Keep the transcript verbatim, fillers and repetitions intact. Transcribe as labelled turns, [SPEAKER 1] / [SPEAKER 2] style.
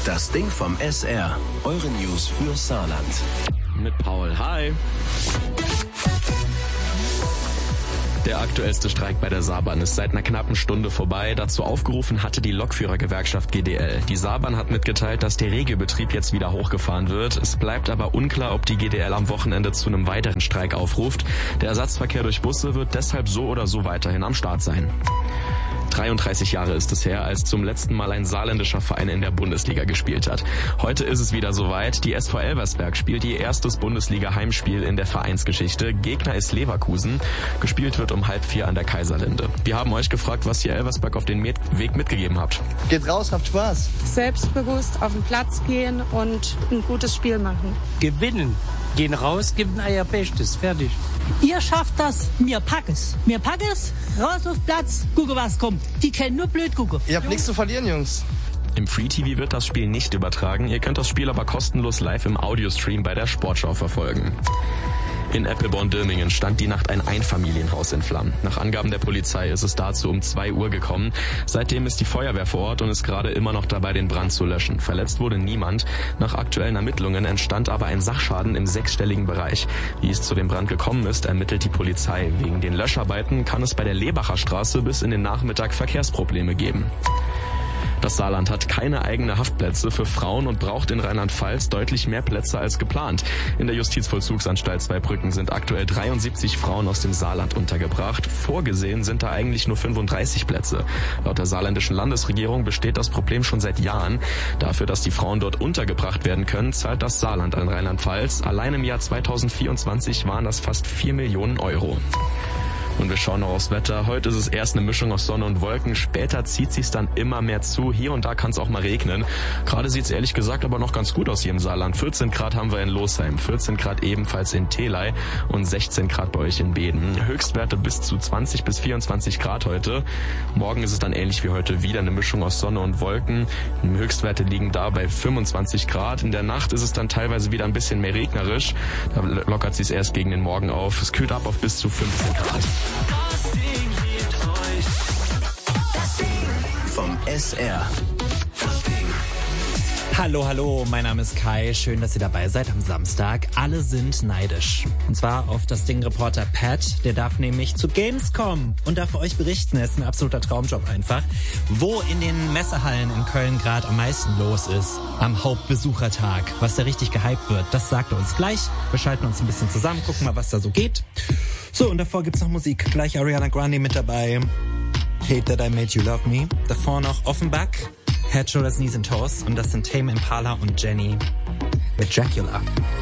[SPEAKER 1] Das Ding vom S R. Eure News für Saarland.
[SPEAKER 2] Mit Paul. Hi. Der aktuellste Streik bei der Saarbahn ist seit einer knappen Stunde vorbei. Dazu aufgerufen hatte die Lokführergewerkschaft G D L. Die Saarbahn hat mitgeteilt, dass der Regelbetrieb jetzt wieder hochgefahren wird. Es bleibt aber unklar, ob die G D L am Wochenende zu einem weiteren Streik aufruft. Der Ersatzverkehr durch Busse wird deshalb so oder so weiterhin am Start sein. dreiunddreißig Jahre ist es her, als zum letzten Mal ein saarländischer Verein in der Bundesliga gespielt hat. Heute ist es wieder soweit. Die S V Elversberg spielt ihr erstes Bundesliga-Heimspiel in der Vereinsgeschichte. Gegner ist Leverkusen. Gespielt wird um halb vier an der Kaiserlinde. Wir haben euch gefragt, was ihr Elversberg auf den Weg mitgegeben habt.
[SPEAKER 3] Geht raus, habt Spaß.
[SPEAKER 4] Selbstbewusst auf den Platz gehen und ein gutes Spiel machen.
[SPEAKER 5] Gewinnen. Gehen raus, geben euer Bestes. Fertig.
[SPEAKER 6] Ihr schafft das, mir pack es. Mir pack es, raus auf Platz, gucke was kommt. Die können nur blöd gucken.
[SPEAKER 3] Ihr habt nichts zu verlieren, Jungs.
[SPEAKER 2] Im Free-T V wird das Spiel nicht übertragen. Ihr könnt das Spiel aber kostenlos live im Audiostream bei der Sportschau verfolgen. In Eppelborn-Dirmingen stand die Nacht ein Einfamilienhaus in Flammen. Nach Angaben der Polizei ist es dazu um zwei Uhr gekommen. Seitdem ist die Feuerwehr vor Ort und ist gerade immer noch dabei, den Brand zu löschen. Verletzt wurde niemand. Nach aktuellen Ermittlungen entstand aber ein Sachschaden im sechsstelligen Bereich. Wie es zu dem Brand gekommen ist, ermittelt die Polizei. Wegen den Löscharbeiten kann es bei der Lebacher Straße bis in den Nachmittag Verkehrsprobleme geben. Das Saarland hat keine eigenen Haftplätze für Frauen und braucht in Rheinland-Pfalz deutlich mehr Plätze als geplant. In der Justizvollzugsanstalt Zweibrücken sind aktuell dreiundsiebzig Frauen aus dem Saarland untergebracht. Vorgesehen sind da eigentlich nur fünfunddreißig Plätze. Laut der saarländischen Landesregierung besteht das Problem schon seit Jahren. Dafür, dass die Frauen dort untergebracht werden können, zahlt das Saarland an Rheinland-Pfalz. Allein im Jahr zweitausendvierundzwanzig waren das fast vier Millionen Euro. Und wir schauen noch aufs Wetter. Heute ist es erst eine Mischung aus Sonne und Wolken. Später zieht sich's dann immer mehr zu. Hier und da kann es auch mal regnen. Gerade sieht's ehrlich gesagt aber noch ganz gut aus hier im Saarland. vierzehn Grad haben wir in Losheim, vierzehn Grad ebenfalls in Telei und sechzehn Grad bei euch in Beden. Höchstwerte bis zu zwanzig bis vierundzwanzig Grad heute. Morgen ist es dann ähnlich wie heute wieder eine Mischung aus Sonne und Wolken. Höchstwerte liegen da bei fünfundzwanzig Grad. In der Nacht ist es dann teilweise wieder ein bisschen mehr regnerisch. Da lockert sich's erst gegen den Morgen auf. Es kühlt ab auf bis zu fünfzehn Grad.
[SPEAKER 1] Das Ding gibt euch das Ding vom S R. Das Ding.
[SPEAKER 7] Hallo, hallo, mein Name ist Kai. Schön, dass ihr dabei seid am Samstag. Alle sind neidisch. Und zwar auf das Ding-Reporter Pat. Der darf nämlich zu Gamescom und darf für euch berichten. Er ist ein absoluter Traumjob einfach. Wo in den Messehallen in Köln gerade am meisten los ist. Am Hauptbesuchertag. Was da richtig gehypt wird, das sagt er uns gleich. Wir schalten uns ein bisschen zusammen, gucken mal, was da so geht. So, und davor gibt's noch Musik. Gleich Ariana Grande mit dabei. Hate That I Made You Love Me. Davor noch Offenbach, Head, Shoulders, Knees and Toes. Und das sind Tame Impala und Jenny mit Dracula.